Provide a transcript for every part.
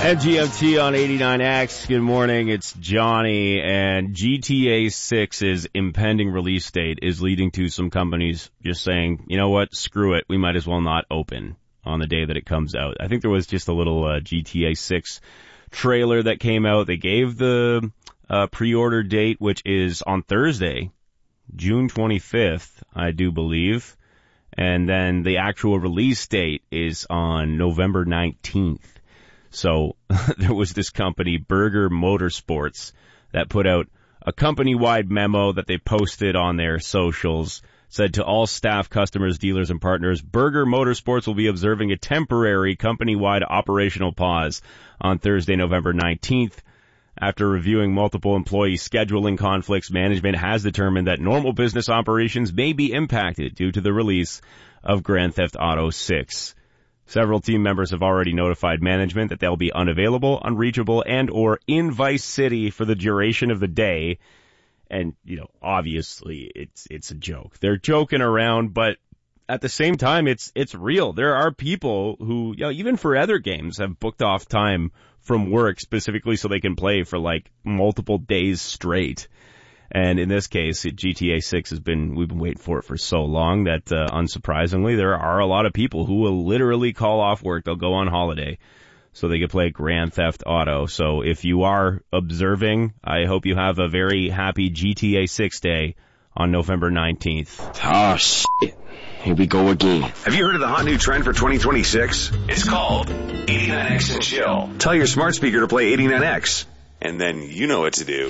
MGMT on 89X. Good morning. It's Johnny. And GTA 6's impending release date is leading to some companies just saying, you know what, screw it. We might as well not open on the day that it comes out. I think there was just a little GTA 6 trailer that came out. They gave the pre-order date, which is on Thursday, June 25th, I do believe. And then the actual release date is on November 19th. So there was this company, Burger Motorsports, that put out a company-wide memo that they posted on their socials. Said to all staff, customers, dealers, and partners, Burger Motorsports will be observing a temporary company-wide operational pause on Thursday, November 19th. After reviewing multiple employee scheduling conflicts, management has determined that normal business operations may be impacted due to the release of Grand Theft Auto 6. Several team members have already notified management that they'll be unavailable, unreachable, and or in Vice City for the duration of the day. And, you know, obviously it's a joke. They're joking around, but at the same time, it's real. There are people who, you know, even for other games have booked off time from work specifically so they can play for like multiple days straight. And in this case, GTA 6 we've been waiting for it for so long that, unsurprisingly, there are a lot of people who will literally call off work. They'll go on holiday so they can play Grand Theft Auto. So if you are observing, I hope you have a very happy GTA 6 day on November 19th. Oh, shit. Here we go again. Have you heard of the hot new trend for 2026? It's called 89X and Chill. Tell your smart speaker to play 89X. And then you know what to do.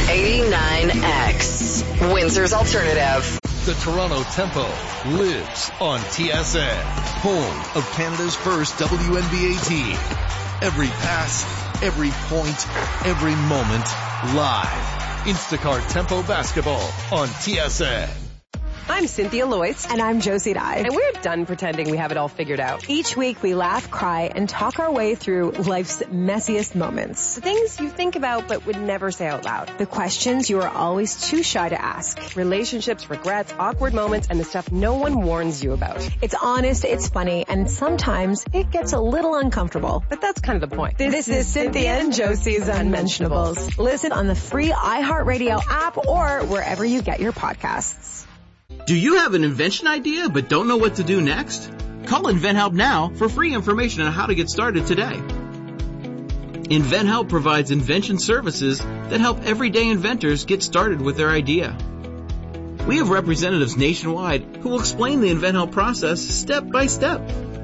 89X, Windsor's alternative. The Toronto Tempo lives on TSN, home of Canada's first WNBA team. Every pass, every point, every moment, live. Instacart Tempo Basketball on TSN. I'm Cynthia Loyce. And I'm Josie Dye. And we're done pretending we have it all figured out. Each week we laugh, cry, and talk our way through life's messiest moments. The things you think about but would never say out loud. The questions you are always too shy to ask. Relationships, regrets, awkward moments, and the stuff no one warns you about. It's honest, it's funny, and sometimes it gets a little uncomfortable. But that's kind of the point. This is Cynthia and Josie's Unmentionables. Listen on the free iHeartRadio app or wherever you get your podcasts. Do you have an invention idea but don't know what to do next? Call InventHelp now for free information on how to get started today. InventHelp provides invention services that help everyday inventors get started with their idea. We have representatives nationwide who will explain the InventHelp process step by step.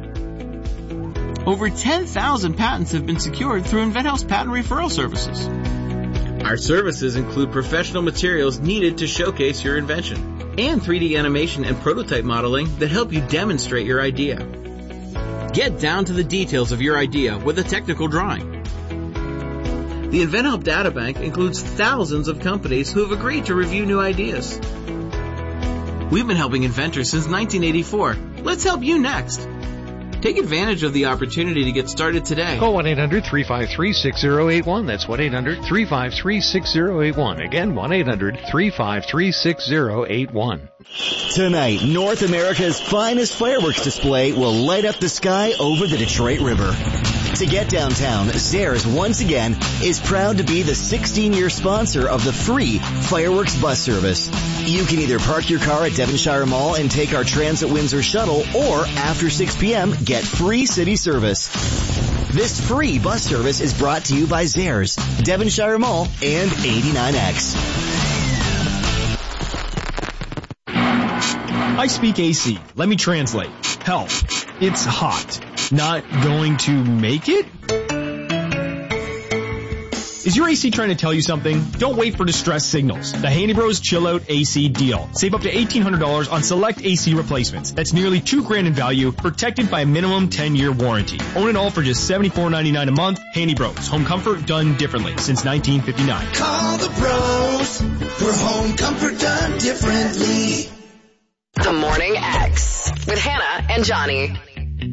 Over 10,000 patents have been secured through InventHelp's patent referral services. Our services include professional materials needed to showcase your invention, and 3D animation and prototype modeling that help you demonstrate your idea. Get down to the details of your idea with a technical drawing. The InventHelp Databank includes thousands of companies who have agreed to review new ideas. We've been helping inventors since 1984. Let's help you next. Take advantage of the opportunity to get started today. Call 1-800-353-6081. That's 1-800-353-6081. Again, 1-800-353-6081. Tonight, North America's finest fireworks display will light up the sky over the Detroit River. To get downtown, Zehrs once again is proud to be the 16-year sponsor of the free fireworks bus service. You can either park your car at Devonshire Mall and take our Transit Windsor shuttle, or after 6 p.m., get free city service. This free bus service is brought to you by Zehrs, Devonshire Mall, and 89X. I speak AC. Let me translate. Help. It's hot. Not going to make it? Is your AC trying to tell you something? Don't wait for distress signals. The Handy Bros Chill Out AC deal. Save up to $1,800 on select AC replacements. That's nearly $2,000 in value, protected by a minimum 10-year warranty. Own it all for just $74.99 a month. Handy Bros. Home comfort done differently since 1959. Call the pros for home comfort done differently. The Morning X with Hannah and Johnny.